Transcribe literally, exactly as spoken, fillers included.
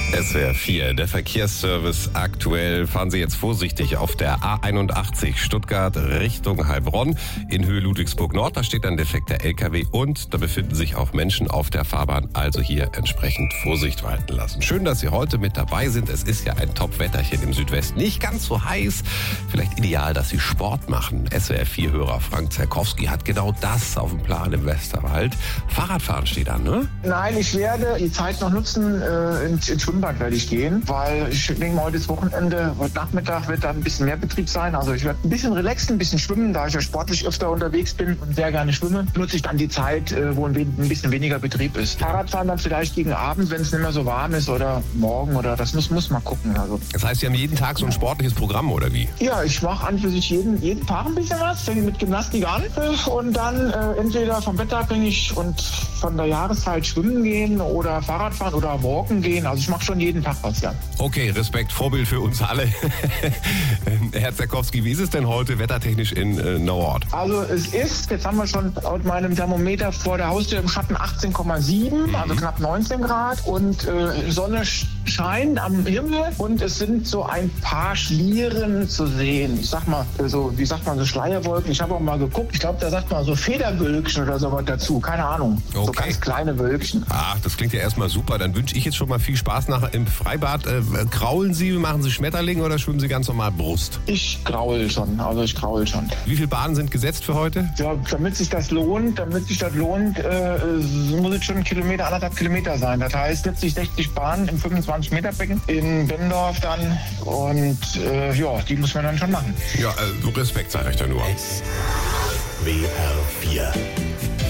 S W R vier, der Verkehrsservice aktuell. Fahren Sie jetzt vorsichtig auf der A einundachtzig Stuttgart Richtung Heilbronn in Höhe Ludwigsburg Nord. Da steht ein defekter L K W und da befinden sich auch Menschen auf der Fahrbahn. Also hier entsprechend Vorsicht walten lassen. Schön, dass Sie heute mit dabei sind. Es ist ja ein Top-Wetterchen im Südwesten. Nicht ganz so heiß. Vielleicht ideal, dass Sie Sport machen. S W R vier-Hörer Frank Zerkowski hat genau das auf dem Plan im Westerwald. Fahrradfahren steht an, ne? Nein, ich werde die Zeit noch nutzen, äh, ins, ins Schwimmbad werde ich gehen, weil ich denke mal, heute ist Wochenende, heute Nachmittag wird da ein bisschen mehr Betrieb sein. Also ich werde ein bisschen relaxen, ein bisschen schwimmen, da ich ja sportlich öfter unterwegs bin und sehr gerne schwimme, nutze ich dann die Zeit, äh, wo ein, ein bisschen weniger Betrieb ist. Fahrradfahren dann vielleicht gegen Abend, wenn es nicht mehr so warm ist oder morgen oder das muss, muss man gucken. Also. Das heißt, Sie haben jeden Tag so ein sportliches Programm oder wie? Ja, ich mache an für sich jeden, jeden Tag ein bisschen was, fänge mit Gymnastik an äh, und dann äh, entweder vom Wetter abhängig und von der Jahreszeit schwimmen gehen oder Fahrradfahren oder walken gehen. Also ich mache schon jeden Tag was, ja. Okay, Respekt, Vorbild für uns alle. Herr Zerkowski, wie ist es denn heute wettertechnisch in äh, Nauort? Also es ist, jetzt haben wir schon laut meinem Thermometer vor der Haustür im Schatten achtzehn Komma sieben, mhm. also knapp neunzehn Grad und äh, Sonne scheint am Himmel und es sind so ein paar Schlieren zu sehen. Ich sag mal, so, wie sagt man, so Schleierwolken. Ich habe auch mal geguckt, ich glaube, da sagt man so Federwölkchen oder sowas dazu, keine Ahnung. Okay. So ganz kleine Wölkchen. Ach, das klingt ja erstmal super. Dann wünsche ich jetzt schon mal viel Spaß nachher im Freibad. Äh, kraulen Sie, machen Sie Schmetterling oder schwimmen Sie ganz normal Brust? Ich kraul schon, also ich kraul schon. Wie viele Bahnen sind gesetzt für heute? Ja, damit sich das lohnt, damit sich das lohnt, äh, muss es schon ein Kilometer, anderthalb Kilometer sein. Das heißt vierzig, sechzig Bahnen im fünfundzwanzig Meter Becken in Bendorf dann und äh, ja, die muss man dann schon machen. Ja, äh, Respekt sage ich da nur. S W R vier